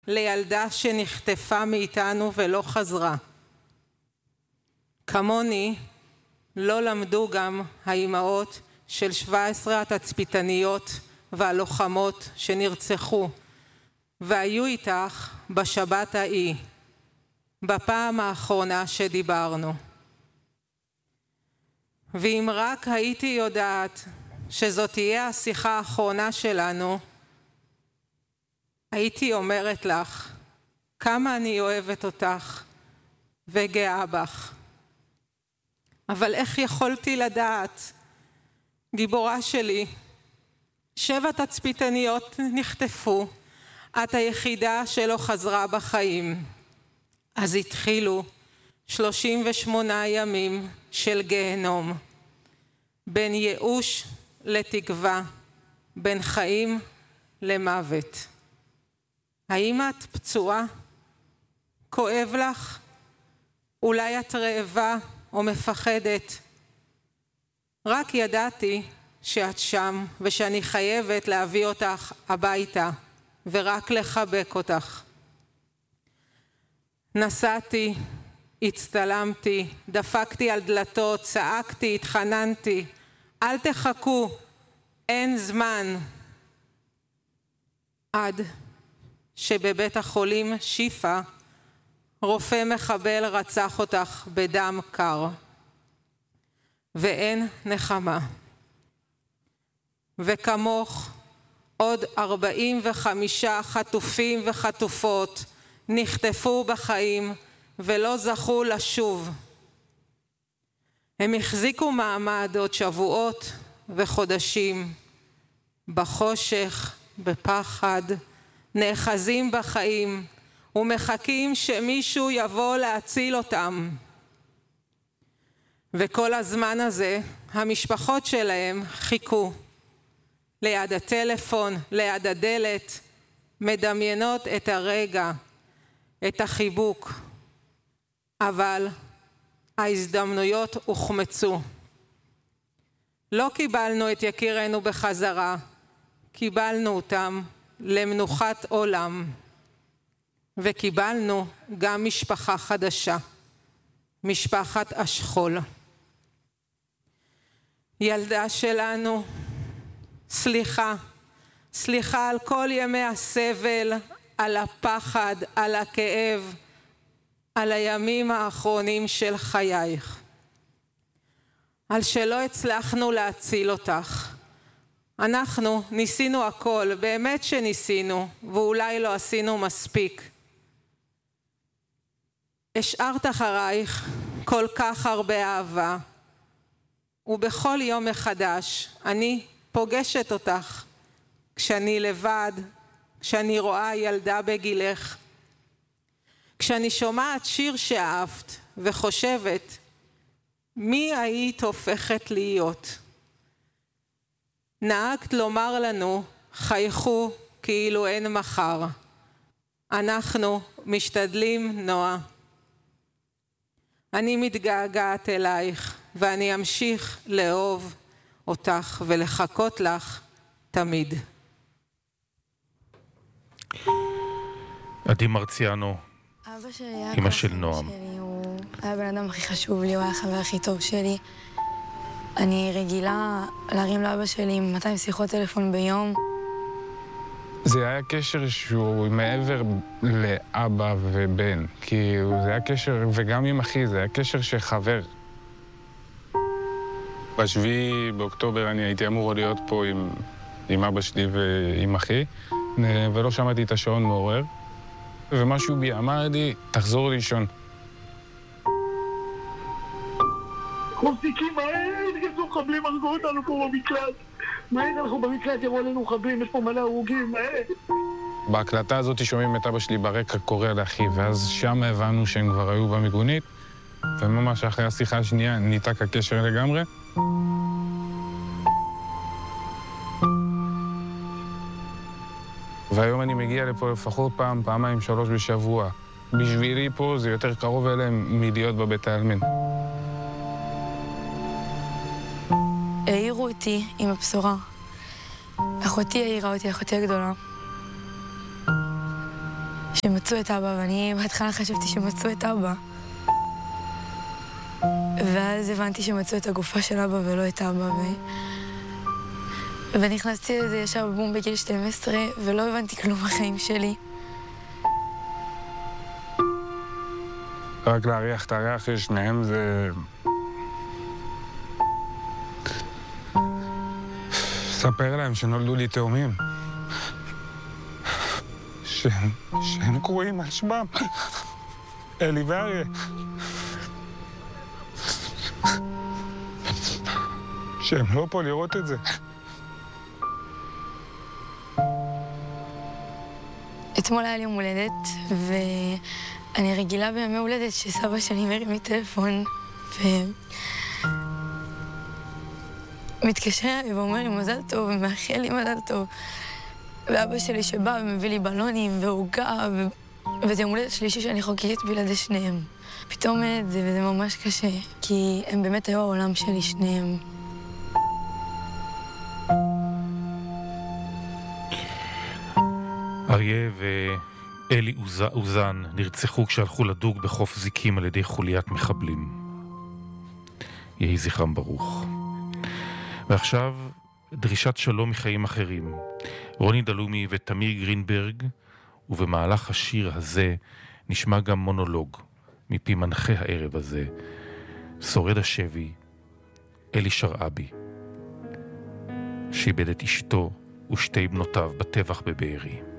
לילדה שנחטפה מאיתנו ולא חזרה. כמוני לא למדו גם האימהות של 17 התצפיתניות והלוחמות שנרצחו והיו איתך בשבת ההיא, בפעם האחרונה שדיברנו. ואם רק הייתי יודעת שזאת תהיה השיחה האחרונה שלנו, הייתי אומרת לך כמה אני אוהבת אותך וגאה בך. אבל איך יכולתי לדעת? גיבורה שלי, 7 תצפיתניות נחטפו, את היחידה שלא חזרה בחיים. אז התחילו 38 ימים של גיהנום, בין ייאוש לתקווה, בין חיים למוות. האם את פצועה? כואב לך? אולי את רעבה או מפחדת? רק ידעתי שאת שם ושאני חייבת להביא אותך הביתה ורק לחבק אותך. נסעתי, הצטלמתי, דפקתי על דלתות, צעקתי, התחננתי, אל תחכו, אין זמן. עד שבבית החולים שיפה, רופא מחבל רצח אותך בדם קר. ואין נחמה. וכמוך עוד 45 חטופים וחטופות נחטפו בחיים ולא זכו לשוב. הם החזיקו מעמד עוד שבועות וחודשים, בחושך, בפחד, נאחזים בחיים ומחכים שמישהו יבוא להציל אותם. וכל הזמן הזה המשפחות שלהם חיכו ליד הטלפון, ליד הדלת, מדמיינות את הרגע, את החיבוק. אבל ההזדמנויות הוחמצו. לא קיבלנו את יקירנו בחזרה, קיבלנו אותם למנוחת עולם. וקיבלנו גם משפחה חדשה, משפחת השכול. ילדה שלנו, סליחה, סליחה על כל ימי הסבל, על הפחד, על הכאב, על הימים האחרונים של חייך. על שלא הצלחנו להציל אותך. אנחנו ניסינו הכל, באמת שניסינו, ואולי לא עשינו מספיק. השארת אחרייך כל כך הרבה אהבה, ובכל יום מחדש אני פוגשת אותך כשאני לבד, כשאני רואה ילדה בגילך, כשאני שומעת שיר שאהבת וחושבת מי היית הופכת להיות. נהגת לומר לנו חייכו כאילו אין מחר. אנחנו משתדלים, נועה. אני מתגעגעת אלייך ואני אמשיך לאהוב אותך ולחכות לך תמיד. עדי מרציאנו, אבא שלי היה אמא של נועם. הוא היה בן אדם הכי חשוב לי, הוא היה החבר הכי טוב שלי. אני רגילה להרים לאבא שלי 200 שיחות טלפון ביום. זה היה קשר שהוא מעבר לאבא ובן, כי זה היה קשר, וגם עם אחי, זה היה קשר שחבר. ב7 באוקטובר אני הייתי אמור להיות פה עם אבא שלי ועם אחי, ולא שמעתי את השעון מעורר, ומשהו בי אמר לי, תחזור לישון. מפסיקים, נכנסו מחבלים, הרגו אותנו פה במקלט. מהר אנחנו במקלט, יבואו לנו מחבלים, יש פה מלא הרוגים, מהר. בהקלטה הזאת שומעים את אבא שלי ברקע קורא לאחי, ואז שם הבנו שהם כבר היו במיגונית, וממש אחרי השיחה השנייה ניתק הקשר לגמרי. והיום אני מגיע לפה לפחות פעם, פעמיים, 3 בשבוע. בשבילי פה זה יותר קרוב אליהם מלהיות בבית העלמין. העירו אותי עם הבשורה. אחותי העירה אותי, אחותי הגדולה. שמצאו את אבא, ואני בהתחלה חשבתי שמצאו את אבא. ואז הבנתי שמצאו את הגופה של אבא ולא את אבא, ונכנסתי לזה ישר בבום בגיל 12, ולא הבנתי כלום בחיים שלי. רק להריח את הריח של שניהם זה... ספר להם שנולדו לי תאומים. שהם קרואים על שמם. אלי ואריה. שהם לא פה לראות את זה. אתמול היה לי יום הולדת, ואני רגילה בימי הולדת שסבא שלי מרים לי טלפון, מתקשר אליי ואומר לי מזל טוב, ומאחל לי מזל טוב. ואבא שלי שבא ומביא לי בלונים ועוגה, וזה יום הולדת שלישי שאני חוגגת בלעדי שניהם. פתאום זה, וזה ממש קשה, כי הם באמת היו העולם שלי, שניהם. אריה ואלי אוזן נרצחו כשהלכו לדוג בחוף זיקים על ידי חוליית מחבלים. יהי זכרם ברוך. ועכשיו דרישת שלום מחיים אחרים. רוני דלומי ותמיר גרינברג, ובמהלך השיר הזה נשמע גם מונולוג מפי מנחה הערב הזה, שורד השבי אלי שרעבי, שאיבד את אשתו ושתי בנותיו בטבח בבארי.